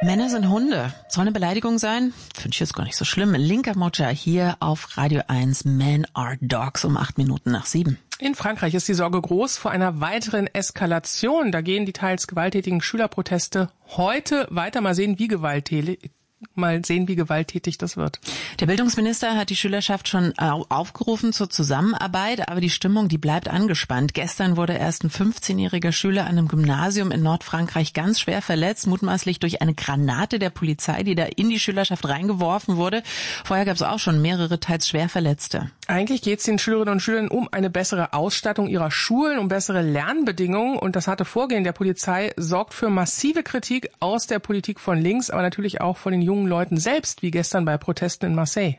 Männer sind Hunde. Soll eine Beleidigung sein? Finde ich jetzt gar nicht so schlimm. Linker Moja hier auf Radio 1. Men are Dogs um 8:07. In Frankreich ist die Sorge groß vor einer weiteren Eskalation. Da gehen die teils gewalttätigen Schülerproteste heute weiter. Mal sehen, wie gewalttätig das wird. Der Bildungsminister hat die Schülerschaft schon aufgerufen zur Zusammenarbeit, aber die Stimmung, die bleibt angespannt. Gestern wurde erst ein 15-jähriger Schüler an einem Gymnasium in Nordfrankreich ganz schwer verletzt, mutmaßlich durch eine Granate der Polizei, die da in die Schülerschaft reingeworfen wurde. Vorher gab es auch schon mehrere teils schwer Verletzte. Eigentlich geht es den Schülerinnen und Schülern um eine bessere Ausstattung ihrer Schulen, um bessere Lernbedingungen. Und das harte Vorgehen der Polizei sorgt für massive Kritik aus der Politik von links, aber natürlich auch von den jungen Leuten selbst, wie gestern bei Protesten in Marseille.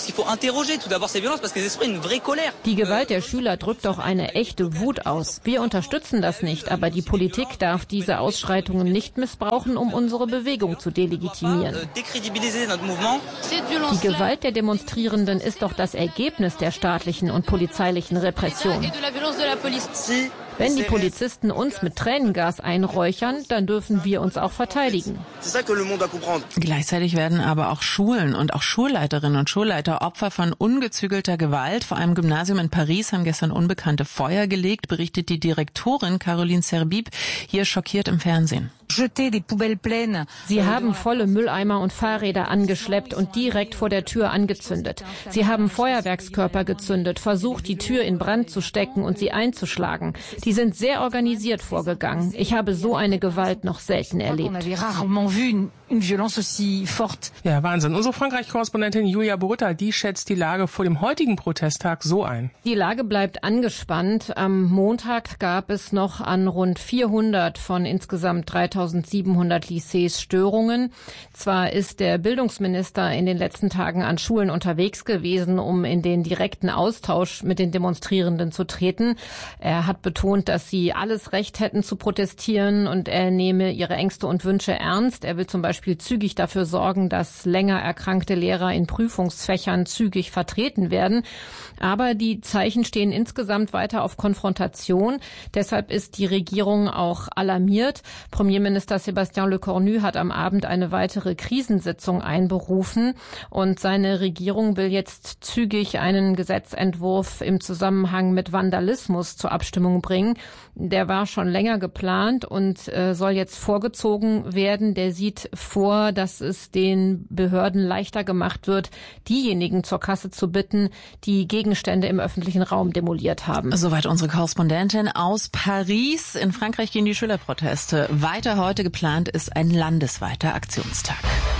Die Gewalt der Schüler drückt doch eine echte Wut aus. Wir unterstützen das nicht, aber die Politik darf diese Ausschreitungen nicht missbrauchen, um unsere Bewegung zu delegitimieren. Die Gewalt der Demonstrierenden ist doch das Ergebnis der staatlichen und polizeilichen Repression. Wenn die Polizisten uns mit Tränengas einräuchern, dann dürfen wir uns auch verteidigen. Gleichzeitig werden aber auch Schulen und auch Schulleiterinnen und Schulleiter Opfer von ungezügelter Gewalt. Vor einem Gymnasium in Paris haben gestern Unbekannte Feuer gelegt, berichtet die Direktorin Caroline Serbib hier schockiert im Fernsehen. Sie haben volle Mülleimer und Fahrräder angeschleppt und direkt vor der Tür angezündet. Sie haben Feuerwerkskörper gezündet, versucht, die Tür in Brand zu stecken und sie einzuschlagen. Die sind sehr organisiert vorgegangen. Ich habe so eine Gewalt noch selten erlebt. Ja, Wahnsinn. Unsere Frankreich-Korrespondentin Julia Borutta, die schätzt die Lage vor dem heutigen Protesttag so ein. Die Lage bleibt angespannt. Am Montag gab es noch an rund 400 von insgesamt 3.700 Lycées Störungen. Zwar ist der Bildungsminister in den letzten Tagen an Schulen unterwegs gewesen, um in den direkten Austausch mit den Demonstrierenden zu treten. Er hat betont, dass sie alles Recht hätten zu protestieren und er nehme ihre Ängste und Wünsche ernst. Er will zum Beispiel zügig dafür sorgen, dass länger erkrankte Lehrer in Prüfungsfächern zügig vertreten werden. Aber die Zeichen stehen insgesamt weiter auf Konfrontation. Deshalb ist die Regierung auch alarmiert. Premierminister Sébastien Lecornu hat am Abend eine weitere Krisensitzung einberufen und seine Regierung will jetzt zügig einen Gesetzentwurf im Zusammenhang mit Vandalismus zur Abstimmung bringen. Der war schon länger geplant und soll jetzt vorgezogen werden. Der sieht vor, dass es den Behörden leichter gemacht wird, diejenigen zur Kasse zu bitten, die Gegenstände im öffentlichen Raum demoliert haben. Soweit unsere Korrespondentin aus Paris. In Frankreich gehen die Schülerproteste weiter. Heute geplant ist ein landesweiter Aktionstag.